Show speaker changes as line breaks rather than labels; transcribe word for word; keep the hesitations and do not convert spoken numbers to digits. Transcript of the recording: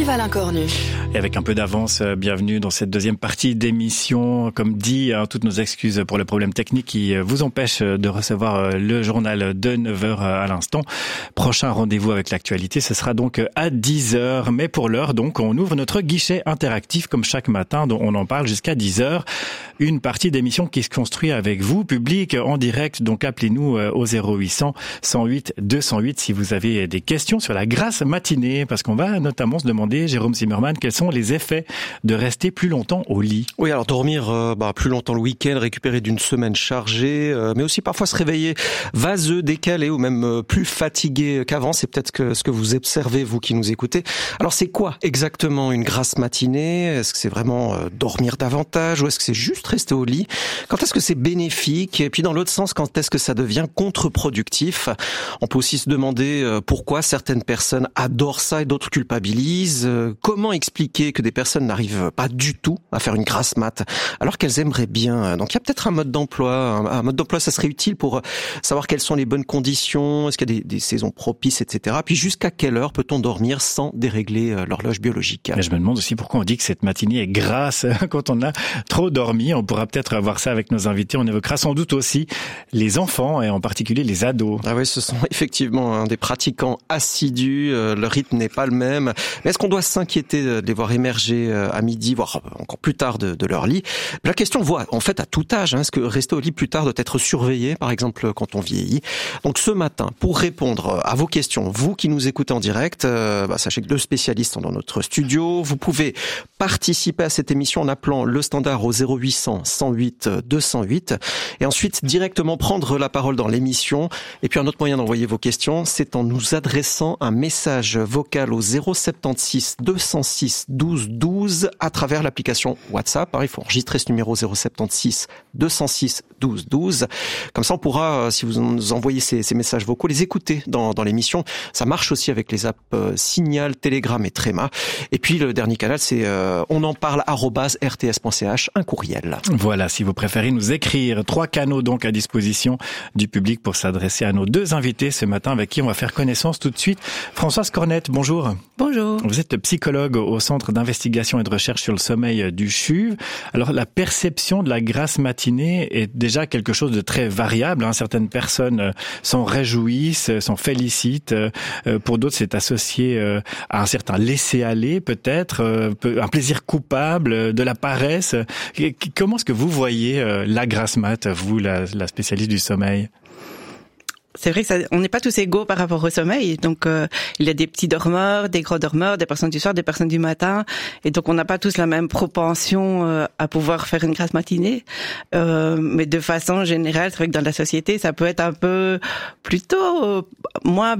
Vive à l'incornu.
Et avec un peu d'avance, bienvenue dans cette deuxième partie d'émission. Comme dit, hein, toutes nos excuses pour le problème technique qui vous empêche de recevoir le journal de neuf heures à l'instant. Prochain rendez-vous avec l'actualité, ce sera donc à dix heures. Mais pour l'heure, donc, on ouvre notre guichet interactif comme chaque matin, dont on en parle jusqu'à dix heures. Une partie d'émission qui se construit avec vous, public, en direct. Donc appelez-nous au zéro huit cents, cent huit, deux cent huit si vous avez des questions sur la grasse matinée. Parce qu'on va notamment se demander, Jérôme Zimmermann, quels sont les effets de rester plus longtemps au lit?
Oui, alors dormir euh, bah, plus longtemps le week-end, récupérer d'une semaine chargée, euh, mais aussi parfois se réveiller vaseux, décalé ou même euh, plus fatigué qu'avant. C'est peut-être que ce que vous observez, vous qui nous écoutez. Alors c'est quoi exactement une grasse matinée? Est-ce que c'est vraiment euh, dormir davantage ou est-ce que c'est juste rester au lit? Quand est-ce que c'est bénéfique? Et puis dans l'autre sens, quand est-ce que ça devient contre-productif? On peut aussi se demander euh, pourquoi certaines personnes adorent ça et d'autres culpabilisent. Euh, comment expliquer que des personnes n'arrivent pas du tout à faire une grasse mat alors qu'elles aimeraient bien? Donc il y a peut-être un mode d'emploi. Un, un mode d'emploi, ça serait utile pour savoir quelles sont les bonnes conditions, est-ce qu'il y a des, des saisons propices, et cetera. Puis jusqu'à quelle heure peut-on dormir sans dérégler l'horloge biologique?
Mais je me demande aussi pourquoi on dit que cette matinée est grasse quand on a trop dormi. On pourra peut-être voir ça avec nos invités. On évoquera sans doute aussi les enfants et en particulier les ados.
Ah oui, ce sont effectivement hein, des pratiquants assidus. Euh, le rythme n'est pas le même. Mais est-ce qu'on doit s'inquiéter de les voir émerger à midi, voire encore plus tard de, de leur lit? La question voit en fait à tout âge. Hein, est-ce que rester au lit plus tard doit être surveillé, par exemple quand on vieillit? Donc ce matin, pour répondre à vos questions, vous qui nous écoutez en direct, euh, bah, sachez que deux spécialistes sont dans notre studio. Vous pouvez participer à cette émission en appelant le standard au zéro huit cents, cent huit, deux cent huit et ensuite directement prendre la parole dans l'émission. Et puis un autre moyen d'envoyer vos questions, c'est en nous adressant un message vocal au zéro sept six, deux cent six, douze douze à travers l'application WhatsApp. Alors, il faut enregistrer ce numéro zéro sept six, deux cent six, douze douze. Comme ça, on pourra, si vous nous envoyez ces, ces messages vocaux, les écouter dans, dans l'émission. Ça marche aussi avec les apps euh, Signal, Telegram et Tréma. Et puis, le dernier canal, c'est euh, on en parle arobase r t s point c h, un courriel.
Voilà, si vous préférez nous écrire. Trois canaux donc à disposition du public pour s'adresser à nos deux invités ce matin avec qui on va faire connaissance tout de suite. Françoise Cornette, bonjour.
Bonjour.
Vous êtes psychologue au Centre d'investigation et de recherche sur le sommeil du C H U V. Alors, la perception de la grasse matinée est déjà quelque chose de très variable. Hein. Certaines personnes s'en réjouissent, s'en félicitent. Pour d'autres, c'est associé à un certain laisser-aller, peut-être, un plaisir coupable, de la paresse. Comment est-ce que vous voyez la grasse mat, vous, la, la spécialiste du sommeil?
C'est vrai que ça, on n'est pas tous égaux par rapport au sommeil. Donc, euh, il y a des petits dormeurs, des gros dormeurs, des personnes du soir, des personnes du matin. Et donc, on n'a pas tous la même propension euh, à pouvoir faire une grasse matinée. Euh, mais de façon générale, c'est vrai que dans la société, ça peut être un peu plutôt euh, moins